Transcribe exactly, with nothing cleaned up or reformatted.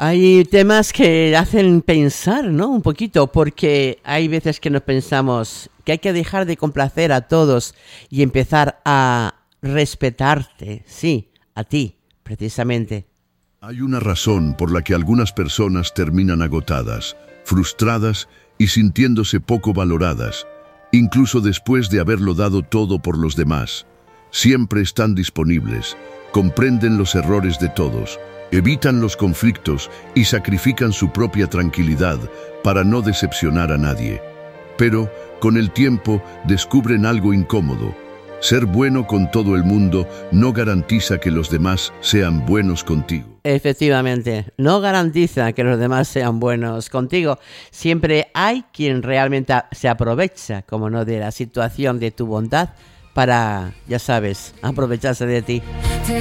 Hay temas que hacen pensar, ¿no? Un poquito, porque hay veces que nos pensamos que hay que dejar de complacer a todos y empezar a respetarte, sí, a ti, precisamente. Hay una razón por la que algunas personas terminan agotadas, frustradas y sintiéndose poco valoradas, incluso después de haberlo dado todo por los demás. Siempre están disponibles, comprenden los errores de todos, evitan los conflictos y sacrifican su propia tranquilidad para no decepcionar a nadie. Pero, con el tiempo, descubren algo incómodo. Ser bueno con todo el mundo no garantiza que los demás sean buenos contigo. Efectivamente, no garantiza que los demás sean buenos contigo. Siempre hay quien realmente se aprovecha, como no, de la situación de tu bondad para, ya sabes, aprovecharse de ti.